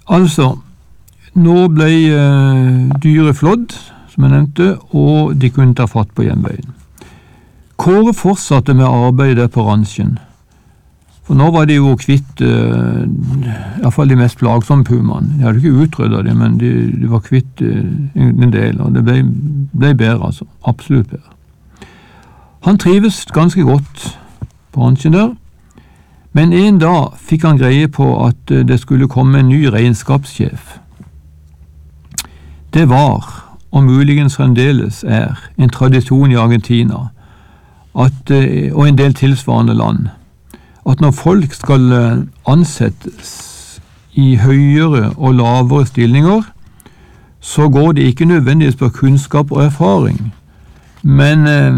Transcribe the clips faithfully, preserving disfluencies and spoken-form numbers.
Altså, nå ble uh, dyret flådd, som jeg nevnte, og de kunne ta fatt på hjemveien. Kåre fortsatte med arbeidet på ransjen. For nå var de jo kvitt, uh, i hvert fall de mest plagsomme pumaene. De hadde ikke utryddet dem, men de, de var kvitt uh, en del, og det ble, ble bedre, altså. Absolutt bedre. Han trives ganske godt på ransjen der, men en dag fikk han greie på at uh, det skulle komme en ny regnskapssjef. Det var, og muligens fremdeles er, en tradisjon i Argentina, at, uh, og en del tilsvarende land, at når folk skal ansettes i høyere og lavere stillinger, så går det ikke nødvendigvis på kunnskap og erfaring, men eh,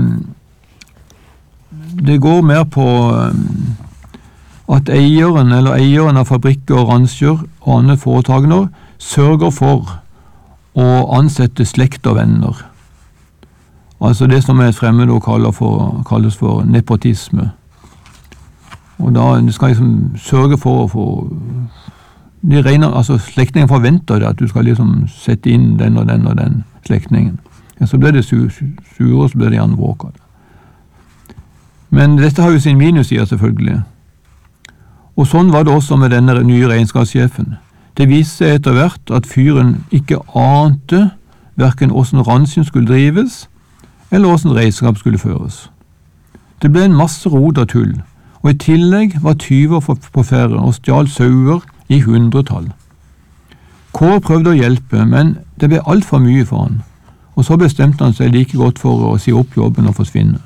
det går mer på eh, at eieren eller eieren av fabrikker og ransjer og andre foretakene sørger for å ansette slekt og venner. Altså det som et fremmedord kalles for nepotisme. Og da skal liksom sørge for å få de regner, altså slektningen forventer det at du skal liksom sette inn den og den og den slektningen. Ja, så blir det sure, sur, og så blir det gjerne bråk av det. Men dette har jo sin minusside selvfølgelig. Og sånn var det også med denne nye regnskapssjefen. Det viste seg etter hvert at fyren ikke ante hverken hvordan ransjen skulle drives, eller hvordan regnskap skulle føres. Det ble en masse rot og tull. Og i tillegg var tyver på ferde og stjal sauer i hundretall. Kåre prøvde å hjelpe, men det ble alt for mye for han, og så bestemte han seg like godt for å si opp jobben og forsvinne.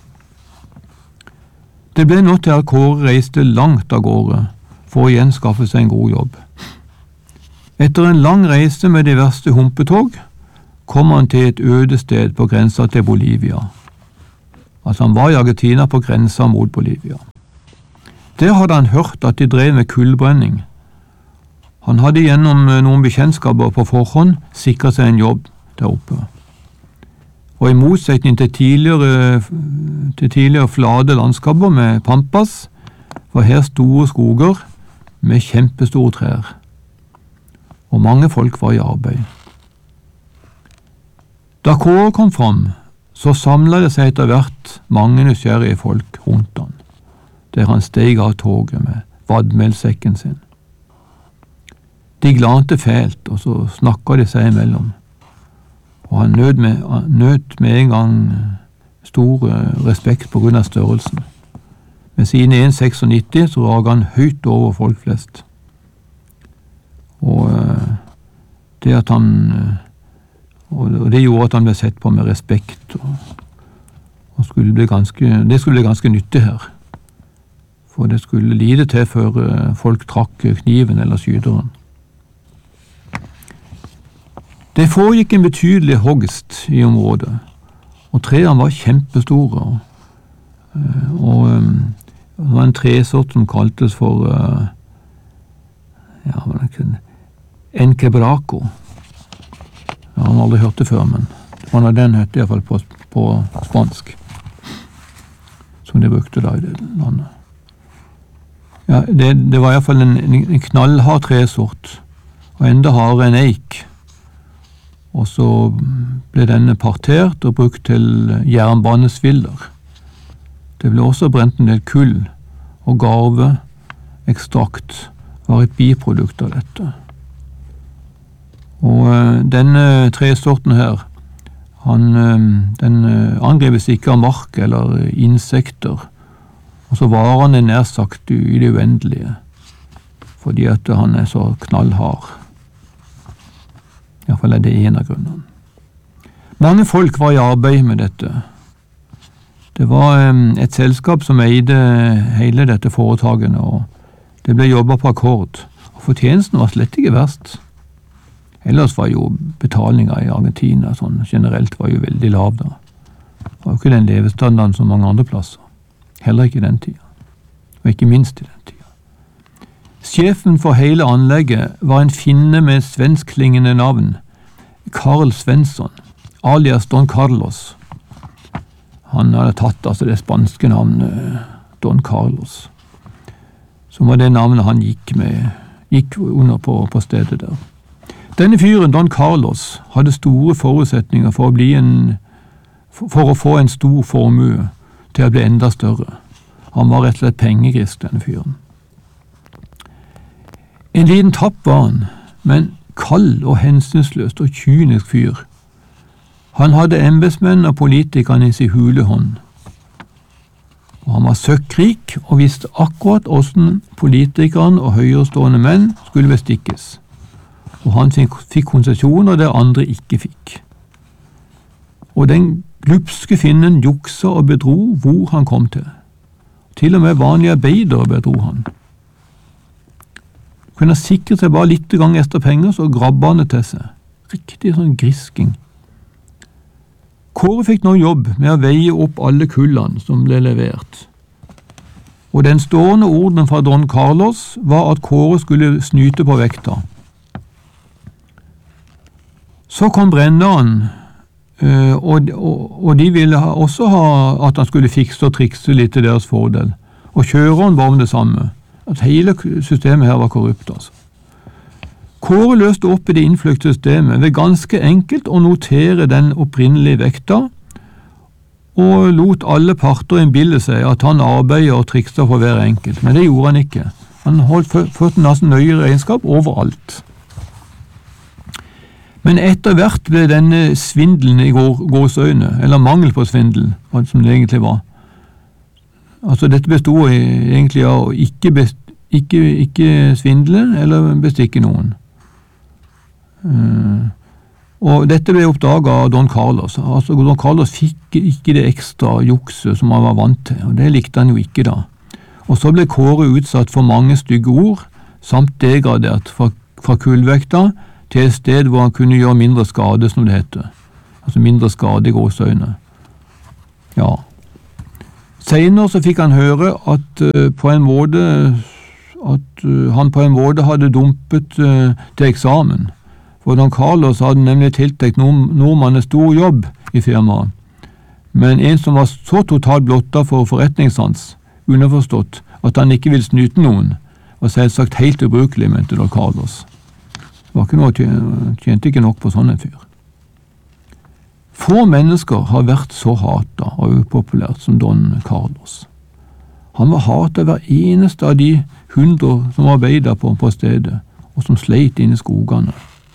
Det ble nå til at Kåre reiste langt av gårde for å gjenskaffe seg en god jobb. Etter en lang reise med diverse humpetog kom han til et øde sted på grensa til Bolivia. Altså han var i Argentina på grensa mot Bolivia. Der hadde han hørt at de drev med kullbrenning. Han hadde gjennom noen bekjentskaper på forhånd sikret seg en jobb der oppe. Og i motsetning til tidligere, til tidligere flate landskaper med pampas, var her store skoger med kjempestore trær. Og mange folk var i arbeid. Da Kåre kom fram, så samlet det seg etter hvert mange nysgjerrige folk rundt han, der han steg av toget med vadmelsekken sin. De glante fælt, og så snakket de seg imellom, og han nøt med, nøt med en gang stor respekt på grunn av størrelsen. Med sine en komma nittito så raget han høyt over folk flest. Og det at han og det gjorde at han ble sett på med respekt, og, og skulle bli ganske, det skulle bli ganske nyttig her. For det skulle lide til før folk trakk kniven eller skyteren. Det foregikk en betydelig hogst i området, og trærne var kjempestore. Og, og det var en tresort som kaltes for ja, hva det kunne, enquebraco. Jeg har aldri hørt det før, men det var den hette i hvert fall på, på spansk, som de brukte da i det landet. Ja, det, det var i hvert fall en, en knallhard tresort, og enda hardere en eik. Og så ble denne partert og brukt til jernbanesviller. Det ble også brent en del kull, og garve, ekstrakt, var et biprodukt av dette. Og uh, denne tresorten her, han, uh, den uh, angripes ikke av mark eller uh, insekter, og så varer han nær sagt i det uendelige, fordi at han er så knallhard. I hvert fall er det en av grunnene. Mange folk var i arbeid med dette. Det var um, et selskap som eide hele dette foretakene, og det ble jobbet på akkord, og fortjenesten var slett ikke verst. Ellers var jo betalinga i Argentina sånn generelt var jo veldig lav da. Det var jo ikke den levestandarden som mange andre plasser. Heller ikke i den tida. Og ikke minst i den tida. Sjefen for hele anlegget var en finne med svenskklingende navn, Carl Svensson, alias Don Carlos. Han hadde tatt altså det spanske navnet Don Carlos, som var det navnet han gikk med gikk under på, på stedet der. Denne fyren, Don Carlos, hadde store forutsetninger for å, bli en, for å få en stor formue til å bli enda større. Han var rett og slett pengegrisk, denne fyren. En liten tapp var han, men kald og hensynsløst og kynisk fyr. Han hadde embetsmenn og politikerne i sin hule hånd. Og han var søkkrik og visste akkurat hvordan politikerne og høyerestående menn skulle bestikkes. Og han fikk konsesjoner der andre ikke fikk. Og den glupske finnen juksa og bedro hvor han kom til. Til og med vanlige arbeidere bedro han. Kunne sikre seg bare litt gang etter penger, så grabba han det til seg. Riktig sånn grisking. Kåre fikk nå jobb med å veie opp alle kullene som ble levert. Og den stående ordenen fra Don Carlos var at Kåre skulle snyte på vekta. Så kom brenneren, og, og, og de ville også ha at han skulle fikse og trikse litt til deres fordel. Og kjøreren var om det samme. At hele systemet her var korrupt, altså. Kåre løste opp i det innfløkte systemet ved ganske enkelt å notere den opprinnelige vekta, og lot alle parter innbille seg at han arbeidet og trikset for hver enkelt. Men det gjorde han ikke. Han holdt ført en nesten nøye regnskap overalt. Men etter hvert ble denne svindelen i gåsøyne, eller mangel på svindel, som det egentlig var. Altså dette bestod egentlig av å ikke, best, ikke, ikke svindle eller bestikke noen. Uh, og dette ble oppdaget av Don Carlos. Altså Don Carlos fikk ikke det ekstra jukset som han var vant til, og det likte han jo ikke da. Og så ble Kåre utsatt for mange stygge ord, samt degradert fra, fra kullvekta, til et sted hvor han kunne gjøre mindre skade, som det heter. Altså mindre skade i gåsøyne. Ja. Senere så fikk han høre at uh, på en måte at uh, han på en måte hadde dumpet uh, til eksamen. For Don Carlos hadde nemlig tiltekt nord nordmannen stor jobb i firmaet. Men en som var så totalt blotta for forretningssans, underforstått at han ikke vil snyte noen, var selvsagt helt ubrukelig, mente Don Carlos. Det var ikke noe, tjente ikke nok på sånn en fyr. Få mennesker har vært så hatet og upopulært som Don Carlos. Han var hatet hver eneste av de hundre som arbeidet på, på stedet, og som sleit inn i skogene.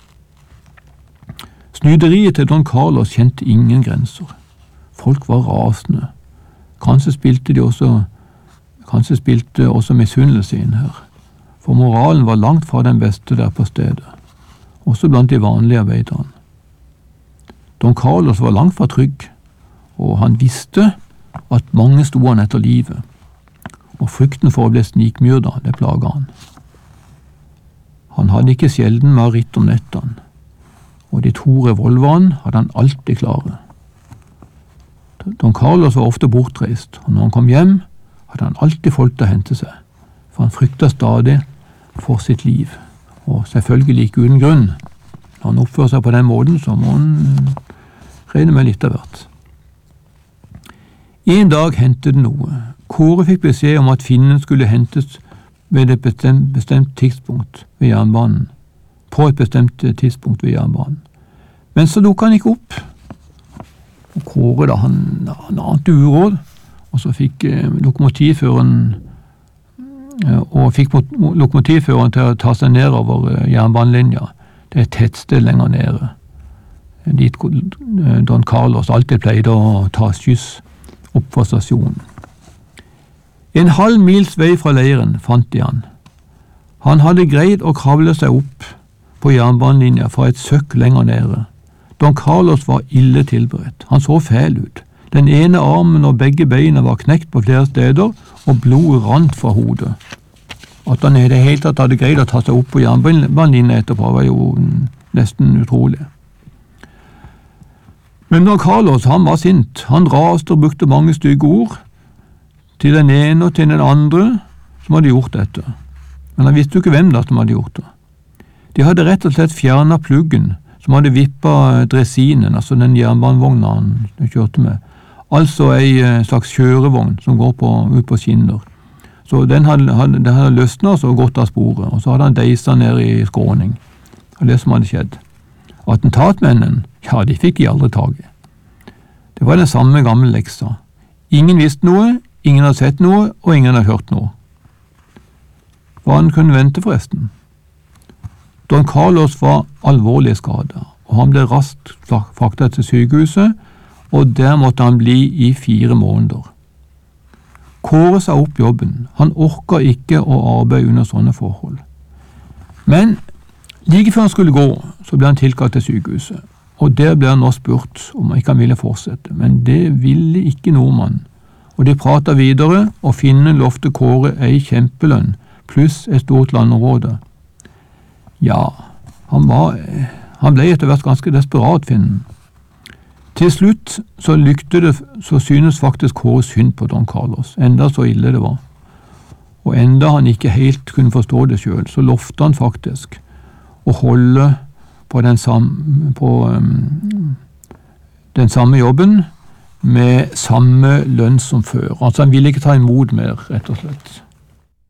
Snyderiet til Don Carlos kjente ingen grenser. Folk var rasende. Kanskje spilte de også, kanskje spilte også misunnelse inn her, for moralen var langt fra den beste der på stedet, også blant de vanlige arbeiderne. Don Carlos var langt fra trygg, og han visste at mange sto han etter livet, og frykten for å bli snikmyrda, det plaget han. Han hadde ikke sjelden mareritt om nettene, og de to revolverne hadde han alltid klare. Don Carlos var ofte bortreist, og når han kom hjem, hadde han alltid folk til å hente seg, for han fryktet stadig for sitt liv, og selvfølgelig ikke uten grunn. Når han oppfører seg på den måten, så må han regne med litt av hvert. En dag hendte det noe. Kåre fikk beskjed om at finnen skulle hentes ved et bestemt, bestemt tidspunkt ved jernbanen, på et bestemt tidspunkt ved jernbanen. Men så dukket han ikke opp. Og Kåre da, han, han ante uråd, og så fikk eh, lokomotivføreren eh, og fikk lokomotivføreren til å ta seg ned over eh, jernbanelinja. Det er et tettsted lenger nede, dit Don Carlos alltid pleide å ta skyss opp fra stasjonen. En halv mils vei fra leiren fant de han. Han hadde greid å kravle seg opp på jernbanelinja fra et søkk lenger nede. Don Carlos var ille tilberedt. Han så fæl ut. Den ene armen og begge beina var knekt på flere steder, og blodet rant fra hodet. At han i det hele tatt hadde greid å ta seg opp på jernbanelinja etterpå, var jo nesten utrolig. Men Don Carlos, han var sint. Han raste og brukte mange stygge ord til den ene og til den andre som hadde gjort dette. Men han visste jo ikke hvem da som hadde gjort det. De hadde rett og slett fjernet pluggen som hadde vippet dressinen, altså den jernbanevogna han kjørte med. Altså en slags kjørevogn som går på, ut på skinner. Så den hadde, hadde, det hadde løsnet og gått av sporet, og så hadde han deisa ned i skråning. Og det som hadde skjedd. Attentatmennene, ja, de fikk de aldri tak i. Det var den samme gamle leksa. Ingen visste noe, ingen hadde sett noe, og ingen hadde hørt noe. Hva han kunne vente forresten? Don Carlos var alvorlig skadet, og han ble raskt fraktet til sykehuset, og der måtte han bli i fire måneder. Kåre sa opp jobben. Han orka ikke å arbeide under sånne forhold. Men like før han skulle gå, så ble han tilkalt til sykehuset, og der ble han nå spurt om ikke han ville fortsette, men det ville ikke nordmann. Og de pratet videre, og Finnen lovte Kåre ei kjempelønn, pluss et stort landområde. Ja, han, var, han ble etter hvert ganske desperat, Finnen. Til slutt så lykte det, så synes faktisk Kåre synd på Don Carlos, enda så ille det var. Og enda han ikke helt kunne forstå det selv, så lovte han faktisk å holde på den samme, på, um, den samme jobben med samme lønn som før. Altså han ville ikke ta imot mer, rett og slett.